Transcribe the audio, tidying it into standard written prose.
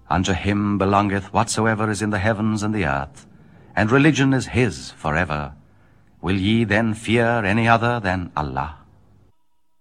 Unto him belongeth whatsoever is in the heavens and the earth, and religion is his forever. Will ye then fear any other than Allah?